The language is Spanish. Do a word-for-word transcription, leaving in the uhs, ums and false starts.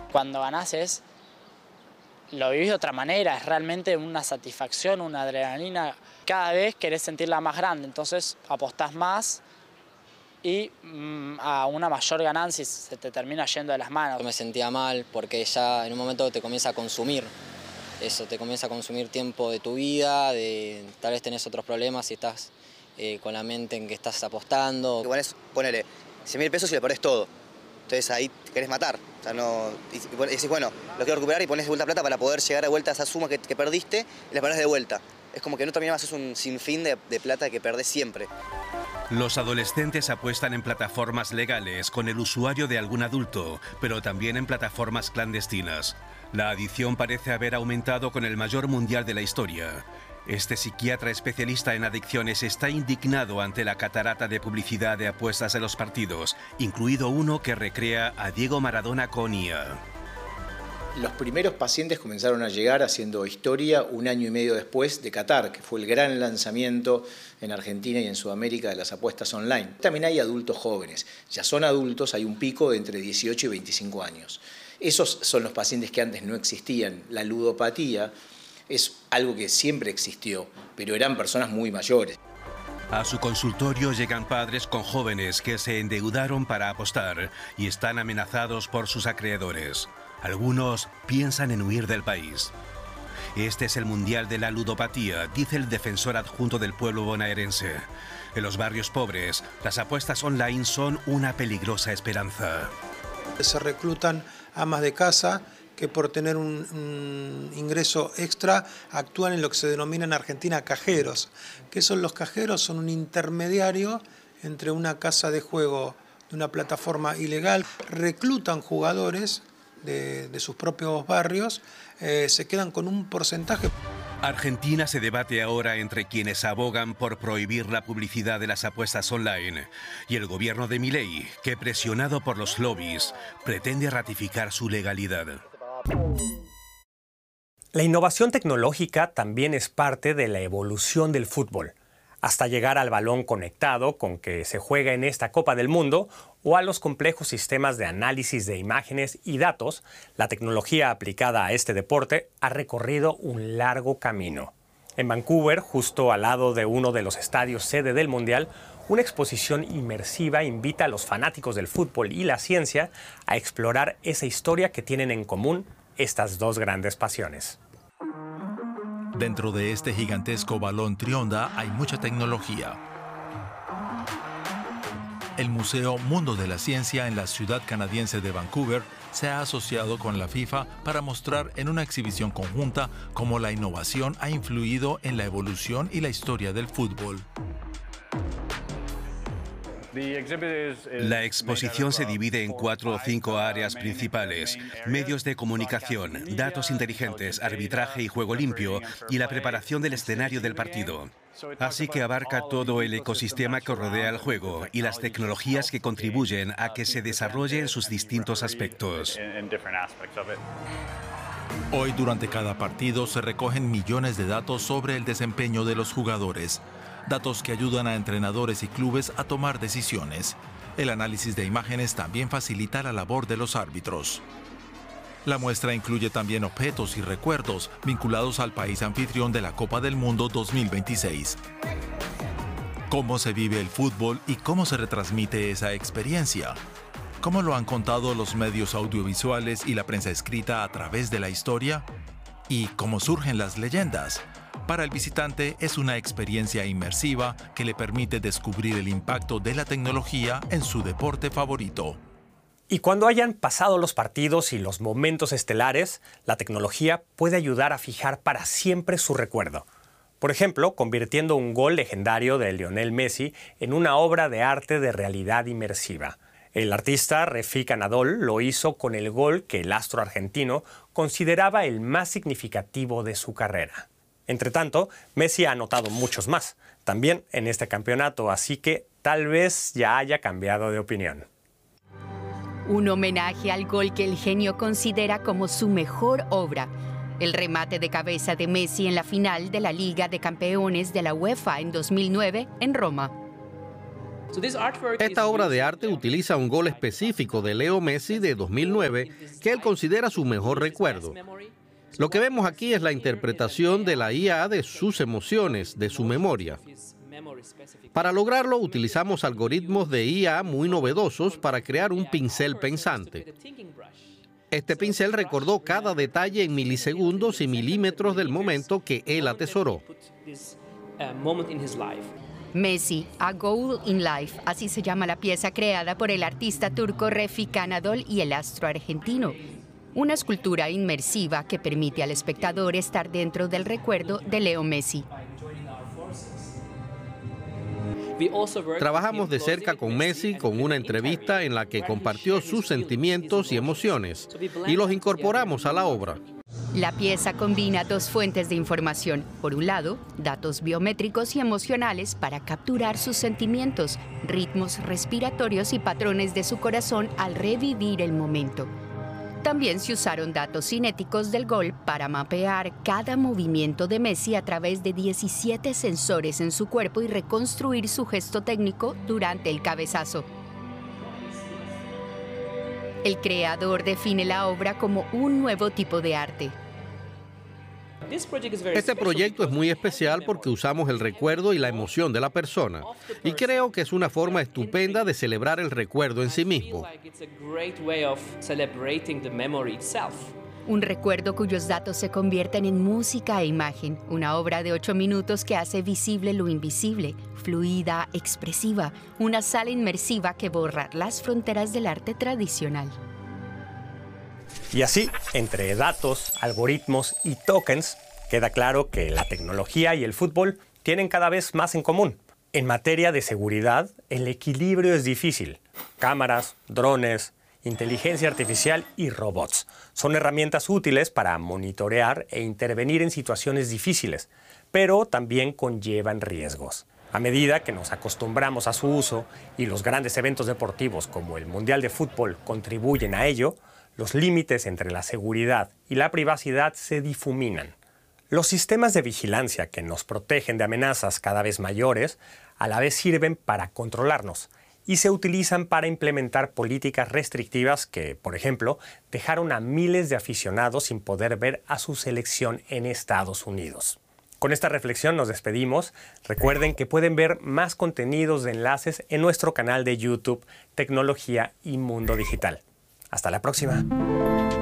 Cuando ganás es, lo vivís de otra manera, es realmente una satisfacción, una adrenalina. Cada vez querés sentirla más grande, entonces apostás más y mmm, a una mayor ganancia se te termina yendo de las manos. Yo me sentía mal porque ya en un momento te comienza a consumir. Eso, te comienza a consumir tiempo de tu vida, de, tal vez tenés otros problemas y estás eh, con la mente en que estás apostando. Igual es ponerle cien mil pesos y le pones todo. Entonces ahí te querés matar. O sea, no, y, y decís, bueno, lo quiero recuperar y pones de vuelta plata para poder llegar de vuelta a esa suma que, que perdiste y la pones de vuelta. Es como que no terminás, es un sinfín de, de plata que perdés siempre. Los adolescentes apuestan en plataformas legales con el usuario de algún adulto, pero también en plataformas clandestinas. La adicción parece haber aumentado con el mayor mundial de la historia. Este psiquiatra especialista en adicciones está indignado ante la catarata de publicidad de apuestas en los partidos, incluido uno que recrea a Diego Maradona con I A. Los primeros pacientes comenzaron a llegar haciendo historia un año y medio después de Qatar, que fue el gran lanzamiento en Argentina y en Sudamérica de las apuestas online. También hay adultos jóvenes, ya son adultos, hay un pico de entre dieciocho y veinticinco años. Esos son los pacientes que antes no existían. La ludopatía es algo que siempre existió, pero eran personas muy mayores. A su consultorio llegan padres con jóvenes que se endeudaron para apostar y están amenazados por sus acreedores. Algunos piensan en huir del país. Este es el mundial de la ludopatía, dice el defensor adjunto del pueblo bonaerense. En los barrios pobres, las apuestas online son una peligrosa esperanza. Se reclutan amas de casa que por tener un, un ingreso extra actúan en lo que se denomina en Argentina cajeros. ¿Qué son los cajeros? Son un intermediario entre una casa de juego de una plataforma ilegal. Reclutan jugadores de, de sus propios barrios, eh, se quedan con un porcentaje. Argentina se debate ahora entre quienes abogan por prohibir la publicidad de las apuestas online y el gobierno de Milei, que presionado por los lobbies, pretende ratificar su legalidad. La innovación tecnológica también es parte de la evolución del fútbol, hasta llegar al balón conectado con que se juega en esta Copa del Mundo o a los complejos sistemas de análisis de imágenes y datos. La tecnología aplicada a este deporte ha recorrido un largo camino. En Vancouver, justo al lado de uno de los estadios sede del Mundial, una exposición inmersiva invita a los fanáticos del fútbol y la ciencia a explorar esa historia que tienen en común estas dos grandes pasiones. Dentro de este gigantesco balón trionda hay mucha tecnología. El Museo Mundo de la Ciencia en la ciudad canadiense de Vancouver se ha asociado con la FIFA para mostrar en una exhibición conjunta cómo la innovación ha influido en la evolución y la historia del fútbol. La exposición se divide en cuatro o cinco áreas principales: medios de comunicación, datos inteligentes, arbitraje y juego limpio, y la preparación del escenario del partido. Así que abarca todo el ecosistema que rodea el juego y las tecnologías que contribuyen a que se desarrolle en sus distintos aspectos. Hoy, durante cada partido, se recogen millones de datos sobre el desempeño de los jugadores. Datos que ayudan a entrenadores y clubes a tomar decisiones. El análisis de imágenes también facilita la labor de los árbitros. La muestra incluye también objetos y recuerdos vinculados al país anfitrión de la Copa del Mundo dos mil veintiséis. ¿Cómo se vive el fútbol y cómo se retransmite esa experiencia? ¿Cómo lo han contado los medios audiovisuales y la prensa escrita a través de la historia? ¿Y cómo surgen las leyendas? Para el visitante es una experiencia inmersiva que le permite descubrir el impacto de la tecnología en su deporte favorito. Y cuando hayan pasado los partidos y los momentos estelares, la tecnología puede ayudar a fijar para siempre su recuerdo. Por ejemplo, convirtiendo un gol legendario de Lionel Messi en una obra de arte de realidad inmersiva. El artista Refik Anadol lo hizo con el gol que el astro argentino consideraba el más significativo de su carrera. Entre tanto, Messi ha anotado muchos más, también en este campeonato, así que tal vez ya haya cambiado de opinión. Un homenaje al gol que el genio considera como su mejor obra. El remate de cabeza de Messi en la final de la Liga de Campeones de la UEFA en dos mil nueve en Roma. Esta obra de arte utiliza un gol específico de Leo Messi de dos mil nueve que él considera su mejor recuerdo. Lo que vemos aquí es la interpretación de la I A de sus emociones, de su memoria. Para lograrlo utilizamos algoritmos de I A muy novedosos para crear un pincel pensante. Este pincel recordó cada detalle en milisegundos y milímetros del momento que él atesoró. Messi, A Goal in Life, así se llama la pieza creada por el artista turco Refik Anadol y el astro argentino. Una escultura inmersiva que permite al espectador estar dentro del recuerdo de Leo Messi. Trabajamos de cerca con Messi con una entrevista en la que compartió sus sentimientos y emociones y los incorporamos a la obra. La pieza combina dos fuentes de información. Por un lado, datos biométricos y emocionales para capturar sus sentimientos, ritmos respiratorios y patrones de su corazón al revivir el momento. También se usaron datos cinéticos del gol para mapear cada movimiento de Messi a través de diecisiete sensores en su cuerpo y reconstruir su gesto técnico durante el cabezazo. El creador define la obra como un nuevo tipo de arte. Este proyecto es muy especial porque usamos el recuerdo y la emoción de la persona, y creo que es una forma estupenda de celebrar el recuerdo en sí mismo. Un recuerdo cuyos datos se convierten en música e imagen, una obra de ocho minutos que hace visible lo invisible, fluida, expresiva, una sala inmersiva que borra las fronteras del arte tradicional. Y así, entre datos, algoritmos y tokens, queda claro que la tecnología y el fútbol tienen cada vez más en común. En materia de seguridad, el equilibrio es difícil. Cámaras, drones, inteligencia artificial y robots son herramientas útiles para monitorear e intervenir en situaciones difíciles, pero también conllevan riesgos. A medida que nos acostumbramos a su uso y los grandes eventos deportivos como el Mundial de Fútbol contribuyen a ello, los límites entre la seguridad y la privacidad se difuminan. Los sistemas de vigilancia que nos protegen de amenazas cada vez mayores a la vez sirven para controlarnos y se utilizan para implementar políticas restrictivas que, por ejemplo, dejaron a miles de aficionados sin poder ver a su selección en Estados Unidos. Con esta reflexión nos despedimos. Recuerden que pueden ver más contenidos de enlaces en nuestro canal de YouTube Tecnología y Mundo Digital. Hasta la próxima.